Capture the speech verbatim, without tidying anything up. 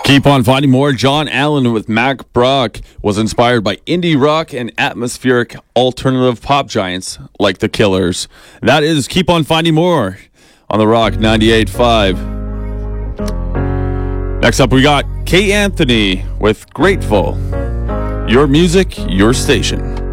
Keep on finding more. John Allen with Mac Brock was inspired by indie rock and atmospheric alternative pop giants like the Killers. That is Keep on Finding More on the Rock ninety-eight point five. Next up, we got Kay Anthony with Grateful. Your music, your station.